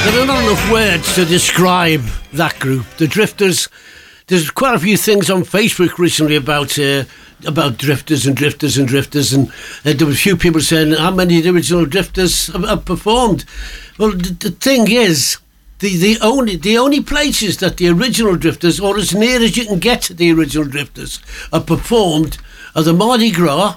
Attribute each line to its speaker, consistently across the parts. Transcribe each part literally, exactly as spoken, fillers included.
Speaker 1: There are not enough words to describe that group, the Drifters. There's quite a few things on Facebook recently about uh, about Drifters and Drifters and Drifters, and uh, there were a few people saying how many of the original Drifters have, have performed. Well, the, the thing is, the, the only the only places that the original Drifters, or as near as you can get to the original Drifters, are performed are the Mardi Gras,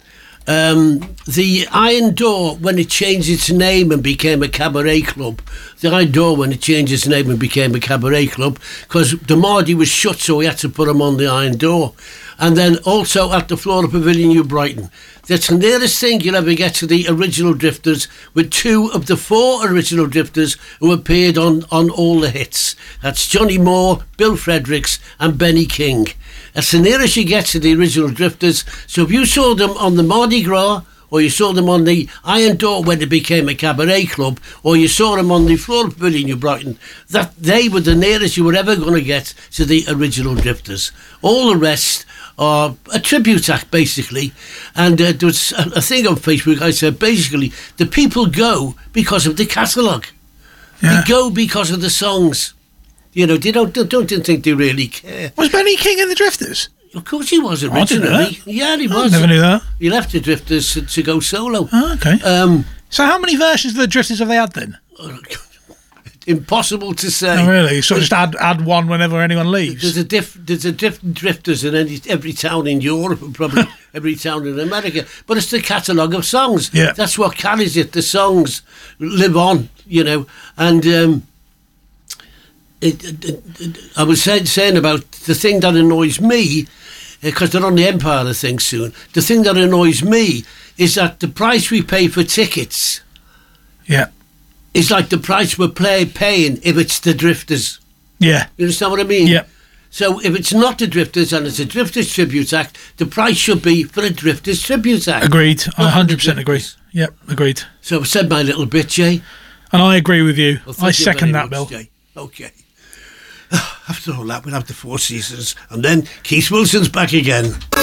Speaker 1: Um, the Iron Door when it changed its name and became a cabaret club. The Iron Door when it changed its name and became a cabaret club, because the Mardi was shut, so we had to put them on the Iron Door. And then also at the Flora Pavilion, New Brighton. That's the nearest thing you'll ever get to the original Drifters, with two of the four original Drifters who appeared on, on all the hits. That's Johnny Moore, Bill Fredericks and Benny King. That's the nearest you get to the original Drifters. So if you saw them on the Mardi Gras, or you saw them on the Iron Door when it became a cabaret club, or you saw them on the Flora Pavilion, New Brighton, that they were the nearest you were ever going to get to the original Drifters. All the rest are a tribute act, basically. And uh, there was a, a thing on Facebook, I said, basically, the people go because of the catalogue. Yeah. They go because of the songs. You know, they don't, don't, don't think they really care.
Speaker 2: Was Benny King in the Drifters?
Speaker 1: Of course he was originally. Yeah, he was.
Speaker 2: I never knew that.
Speaker 1: He left the Drifters to, to go solo.
Speaker 2: Oh, okay.
Speaker 1: Um,
Speaker 2: so how many versions of the Drifters have they had then?
Speaker 1: Impossible to say.
Speaker 2: Oh, really? So just add add one whenever anyone leaves?
Speaker 1: There's a diff, there's a different Drifters in any, every town in Europe and probably every town in America. But it's the catalogue of songs.
Speaker 2: Yeah.
Speaker 1: That's what carries it. The songs live on, you know. And um, it, it, it, I was say, saying about the thing that annoys me, because they're on the Empire, I think, soon. The thing that annoys me is that the price we pay for tickets...
Speaker 2: Yeah.
Speaker 1: It's like the price we're play, paying if it's the Drifters.
Speaker 2: Yeah.
Speaker 1: You understand what I mean?
Speaker 2: Yeah.
Speaker 1: So if it's not the Drifters and it's a Drifters tribute act, the price should be for a Drifters tribute act.
Speaker 2: Agreed. I one hundred percent agree. Yep, agreed.
Speaker 1: So I've said my little bit, Jay.
Speaker 2: And I agree with you.
Speaker 1: Well,
Speaker 2: I
Speaker 1: you
Speaker 2: second that,
Speaker 1: much,
Speaker 2: Bill.
Speaker 1: Jay. Okay. After all that, we'll have the Four Seasons. And then Keith Wilson's back again.